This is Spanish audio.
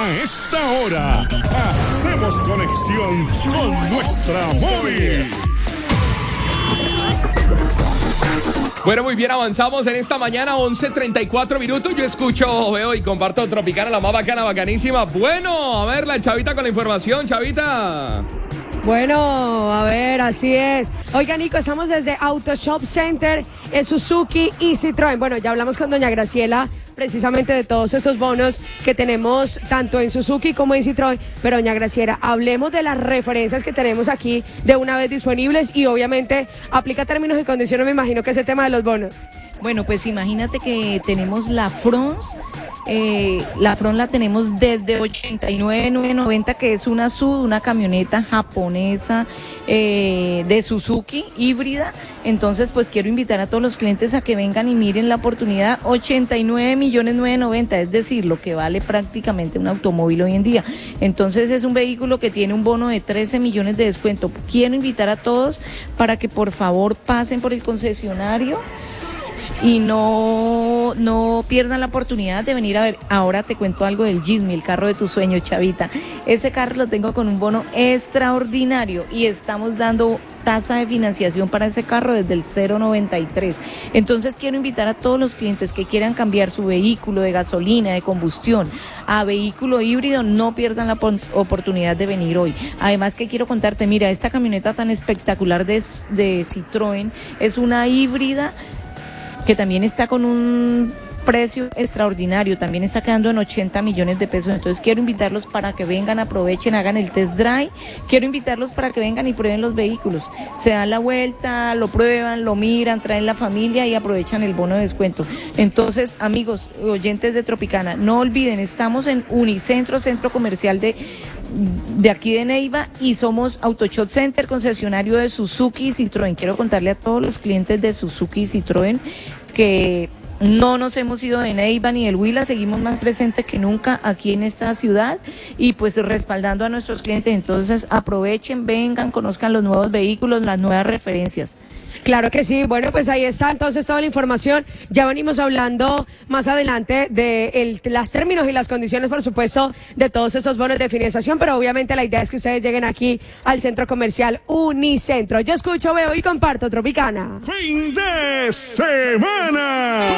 A esta hora, hacemos conexión con nuestra móvil. Bueno, muy bien, avanzamos en esta mañana, 11:34 minutos. Yo escucho, veo y comparto Tropicana, la más bacana, bacanísima. Bueno, a ver, la Chavita con la información, Chavita. Bueno, a ver, así es. Oiga, Nico, estamos desde Auto Shop Center en Suzuki y Citroën. Bueno, ya hablamos con doña Graciela precisamente de todos estos bonos que tenemos tanto en Suzuki como en Citroën. Pero doña Graciela, hablemos de las referencias que tenemos aquí de una vez disponibles y obviamente aplica términos y condiciones, me imagino que es el tema de los bonos. Bueno, pues imagínate que tenemos la Front. La Front la tenemos desde 89,990, que es una SUV, una camioneta japonesa de Suzuki, híbrida. Entonces, pues quiero invitar a todos los clientes a que vengan y miren la oportunidad. 89,990,000, es decir, lo que vale prácticamente un automóvil hoy en día. Entonces es un vehículo que tiene un bono de 13 millones de descuento. Quiero invitar a todos para que por favor pasen por el concesionario y no pierdan la oportunidad de venir a ver. Ahora te cuento algo del Jimny, el carro de tu sueño, Chavita. Ese carro lo tengo con un bono extraordinario y estamos dando tasa de financiación para ese carro desde el 0,93. Entonces quiero invitar a todos los clientes que quieran cambiar su vehículo de gasolina, de combustión, a vehículo híbrido, no pierdan la oportunidad de venir hoy. Además que quiero contarte, mira, esta camioneta tan espectacular de Citroën es una híbrida que también está con un precio extraordinario, también está quedando en 80 millones de pesos. Entonces quiero invitarlos para que vengan, aprovechen, hagan el test drive. Quiero invitarlos para que vengan y prueben los vehículos, se dan la vuelta, lo prueban, lo miran, traen la familia y aprovechan el bono de descuento. Entonces, amigos oyentes de Tropicana, no olviden, estamos en Unicentro, centro comercial de aquí de Neiva, y somos Autoshop Center, concesionario de Suzuki y Citroën. Quiero contarle a todos los clientes de Suzuki y Citroën que no nos hemos ido de Neiva ni del Huila, seguimos más presentes que nunca aquí en esta ciudad y pues respaldando a nuestros clientes. Entonces aprovechen, vengan, conozcan los nuevos vehículos, las nuevas referencias. Claro que sí. Bueno, pues ahí está entonces toda la información. Ya venimos hablando más adelante de los términos y las condiciones, por supuesto, de todos esos bonos de financiación, pero obviamente la idea es que ustedes lleguen aquí al centro comercial Unicentro. Yo escucho, veo y comparto Tropicana. Fin de semana.